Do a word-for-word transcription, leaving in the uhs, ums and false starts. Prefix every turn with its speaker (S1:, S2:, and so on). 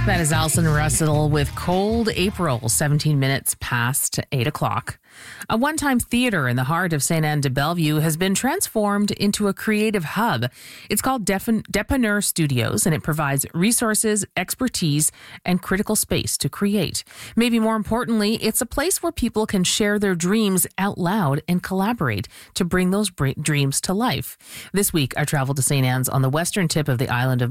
S1: That is Alison Russell with Cold April, seventeen minutes past eight o'clock. A one-time theater in the heart of Saint Anne de Bellevue has been transformed into a creative hub. It's called Defin- Depanneur Studios, and it provides resources, expertise, and critical space to create. Maybe more importantly, it's a place where people can share their dreams out loud and collaborate to bring those br- dreams to life. This week, I traveled to Saint Anne's on the western tip of the island of